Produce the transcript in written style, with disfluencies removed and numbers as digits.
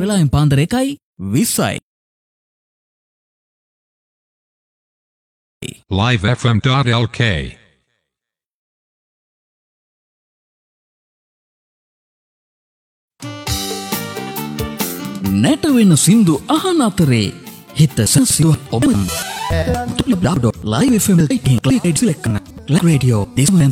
වෙලාවෙන් පාන්දර 1:20යි. livefm.lk නැට වෙන සින්දු අහන අතරේ හිත සංසිඳුව ඔබ www.livefm.lk select කරන රේඩියෝ